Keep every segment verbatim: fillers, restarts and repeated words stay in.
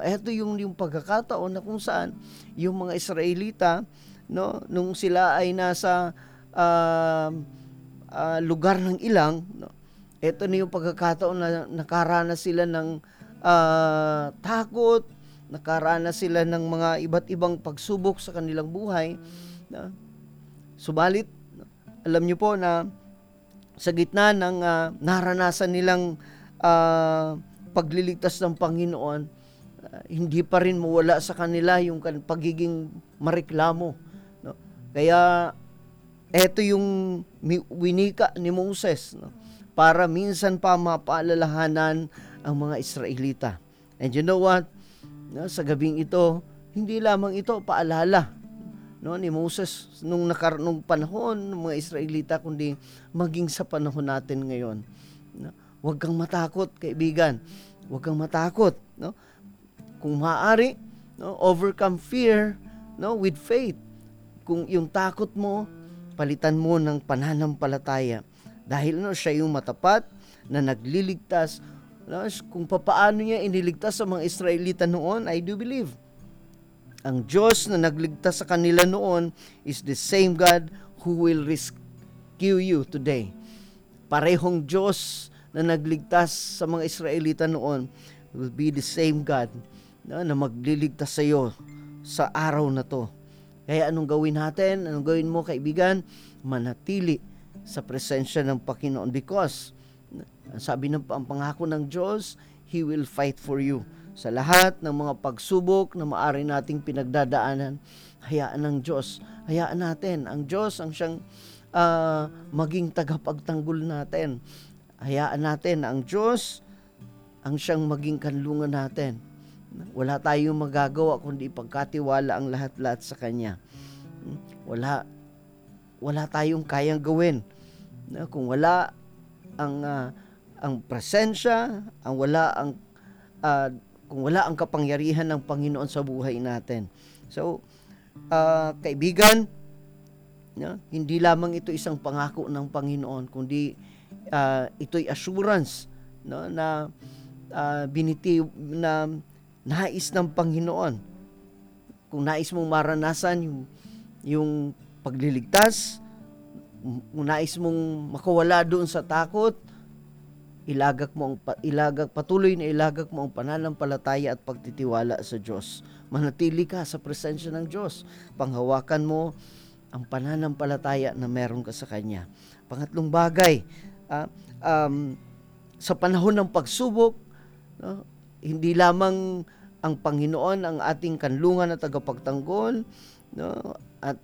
Ito yung yung pagkakataon na kung saan yung mga Israelita, no, nung sila ay nasa uh, uh, lugar ng ilang, no, ito na yung pagkakataon na nakaranas sila ng uh, takot, nakaranas sila ng mga iba't ibang pagsubok sa kanilang buhay. No? Subalit, alam niyo po na sa gitna ng uh, naranasan nilang uh, pagliligtas ng Panginoon, uh, hindi pa rin mawala sa kanila yung pagiging mareklamo. No? Kaya, eto yung winika ni Moses, no? Para minsan pa mapaalalahanan ang mga Israelita. And you know what? No, sa gabing ito, hindi lamang ito paalala, no, ni Moses nung nakarunong panahon ng mga Israelita, kundi maging sa panahon natin ngayon. No? Huwag kang matakot, kaibigan. Huwag kang matakot. No? Kung maaari, no, overcome fear, no, with faith. Kung yung takot mo, palitan mo ng pananampalataya. Dahil no, siya yung matapat na nagliligtas. No? Kung papaano niya iniligtas sa mga Israelita noon, I do believe. Ang Diyos na nagligtas sa kanila noon is the same God who will rescue you today. Parehong Diyos na nagligtas sa mga Israelita noon will be the same God, no, na magliligtas sa iyo sa araw na to. Kaya anong gawin natin? Anong gawin mo, kaibigan? Manatili sa presensya ng Panginoon, because sabi ng ang pangako ng Diyos, He will fight for you. Sa lahat ng mga pagsubok na maaari nating pinagdadaanan, hayaan ng Diyos. Hayaan natin. Ang Diyos ang siyang uh, maging tagapagtanggol natin. Hayaan natin na ang Diyos ang siyang maging kanlungan natin. Wala tayong magagawa kundi pagkatiwala ang lahat-lahat sa Kanya. Wala, wala tayong kayang gawin. Kung wala ang uh, ang presensya, ang wala ang uh, kung wala ang kapangyarihan ng Panginoon sa buhay natin. So, uh, kaibigan, no, hindi lamang ito isang pangako ng Panginoon, kundi uh, ito'y assurance, no, na uh, binitiw na nais ng Panginoon. Kung nais mong maranasan yung, yung pagliligtas, kung nais mong makawala doon sa takot, ilagak mo ang ilagak patuloy na ilagak mo ang pananampalataya at pagtitiwala sa Diyos. Manatili ka sa presensya ng Diyos. Panghawakan mo ang pananampalataya na meron ka sa Kanya. Pangatlong bagay, uh, um, sa panahon ng pagsubok, no, hindi lamang ang Panginoon ang ating kanlungan at tagapagtanggol, no, at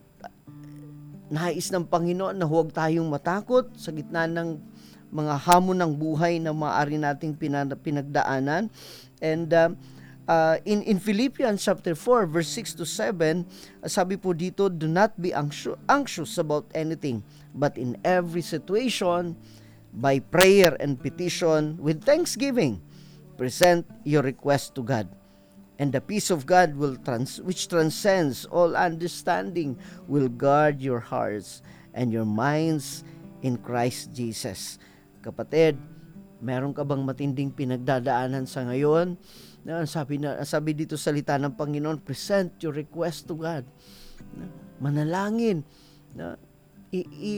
nais ng Panginoon na huwag tayong matakot sa gitna ng mga hamon ng buhay na maaari nating pinagdaanan. And uh, uh, in, in Philippians chapter four, verse six to seven, sabi po dito, do not be anxious, anxious about anything, but in every situation, by prayer and petition, with thanksgiving, present your request to God. And the peace of God, will trans- which transcends all understanding, will guard your hearts and your minds in Christ Jesus. Kapatid, meron ka bang matinding pinagdadaanan sa ngayon? Sabi, na, sabi dito sa salita ng Panginoon, present your request to God. Manalangin. I, i,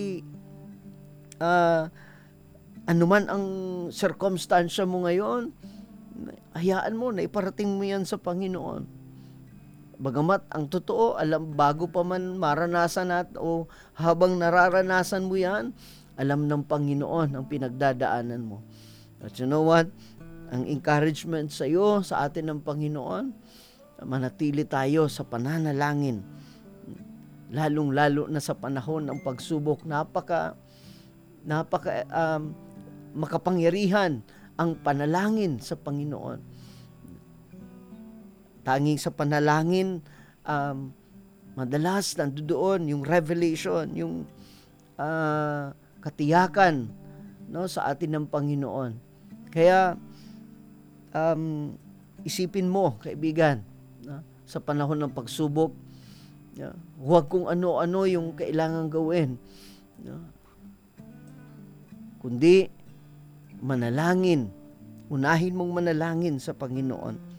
uh, anuman ang circumstansya mo ngayon, hayaan mo na iparating mo yan sa Panginoon. Bagamat ang totoo, alam, bago pa man maranasan at o habang nararanasan mo yan, alam ng Panginoon ang pinagdadaanan mo. At you know what? Ang encouragement sa iyo, sa atin ng Panginoon, manatili tayo sa pananalangin. Lalong-lalo na sa panahon ng pagsubok, napaka, napaka um, makapangyarihan ang panalangin sa Panginoon. Tanging sa panalangin, um, madalas nandoon yung revelation, yung uh, katiyakan, no, sa atin ng Panginoon. Kaya um, isipin mo, kaibigan, no, sa panahon ng pagsubok, no, huwag kung ano-ano yung kailangan gawin, no, kundi manalangin. Unahin mong manalangin sa Panginoon.